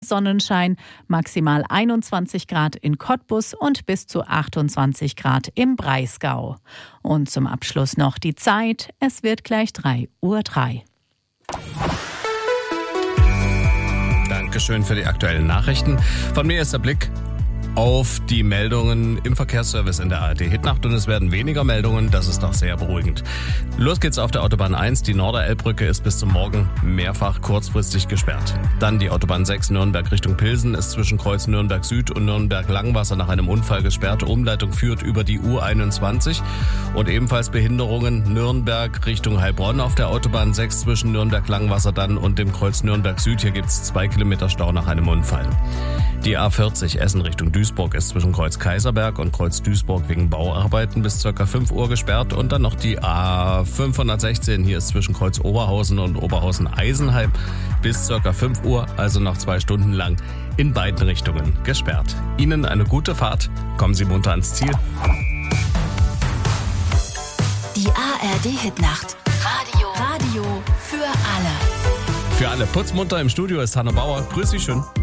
Sonnenschein, maximal 21 Grad in Cottbus und bis zu 28 Grad im Breisgau. Und zum Abschluss noch die Zeit. Es wird gleich 3:03 Uhr. Dankeschön für die aktuellen Nachrichten. Von mir ist der Blick auf die Meldungen im Verkehrsservice in der ARD-Hitnacht und es werden weniger Meldungen, das ist doch sehr beruhigend. Los geht's auf der Autobahn 1, die Norderelbbrücke ist bis zum Morgen mehrfach kurzfristig gesperrt. Dann die Autobahn 6 Nürnberg Richtung Pilsen ist zwischen Kreuz Nürnberg Süd und Nürnberg Langwasser nach einem Unfall gesperrt. Umleitung führt über die U21 und ebenfalls Behinderungen Nürnberg Richtung Heilbronn auf der Autobahn 6 zwischen Nürnberg Langwasser dann und dem Kreuz Nürnberg Süd. Hier gibt's 2 Kilometer Stau nach einem Unfall. Die A40 Essen Richtung Duisburg ist zwischen Kreuz Kaiserberg und Kreuz Duisburg wegen Bauarbeiten bis ca. 5 Uhr gesperrt. Und dann noch die A516, hier ist zwischen Kreuz Oberhausen und Oberhausen-Eisenheim bis ca. 5 Uhr, also noch 2 Stunden lang in beiden Richtungen gesperrt. Ihnen eine gute Fahrt, kommen Sie munter ans Ziel. Die ARD-Hitnacht. Radio für alle. Für alle putzmunter im Studio ist Hanno Bauer. Grüß Sie schön.